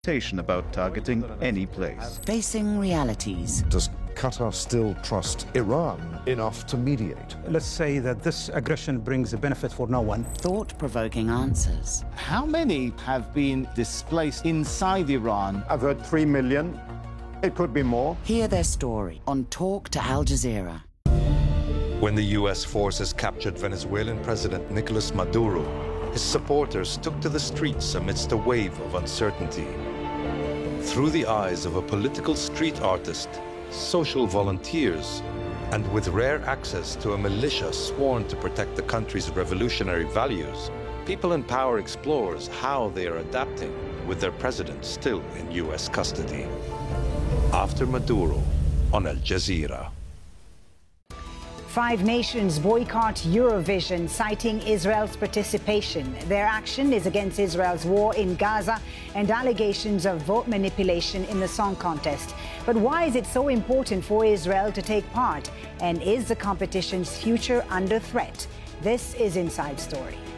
about targeting any place. Facing realities. Does Qatar still trust Iran enough to mediate? Let's say that this aggression brings a benefit for no one. Thought-provoking answers. How many have been displaced inside Iran? I've heard 3 million. It could be more. Hear their story on Talk to Al Jazeera. When the U.S. forces captured Venezuelan President Nicolas Maduro, his supporters took to the streets amidst a wave of uncertainty. Through the eyes of a political street artist, social volunteers, and with rare access to a militia sworn to protect the country's revolutionary values, People in Power explores how they are adapting with their president still in U.S. custody. After Maduro on Al Jazeera. 5 nations boycott Eurovision, citing Israel's participation. Their action is against Israel's war in Gaza and allegations of vote manipulation in the song contest. But why is it so important for Israel to take part? And is the competition's future under threat? This is Inside Story.